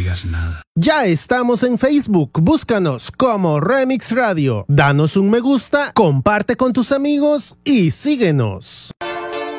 digas nada. Ya estamos en Facebook, búscanos como Remix Radio. Danos un me gusta, comparte con tus amigos y síguenos.